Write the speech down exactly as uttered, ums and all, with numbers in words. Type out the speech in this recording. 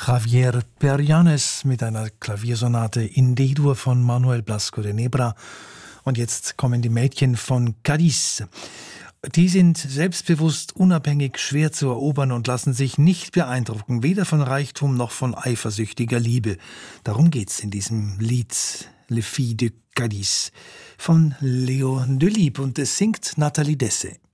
Javier Perllanes mit einer Klaviersonate in D-Dur von Manuel Blasco de Nebra. Und jetzt kommen die Mädchen von Cádiz. Die sind selbstbewusst, unabhängig, schwer zu erobern und lassen sich nicht beeindrucken, weder von Reichtum noch von eifersüchtiger Liebe. Darum geht's in diesem Lied Les Filles de Cádiz von Leo Delibes und es singt Nathalie Dessay.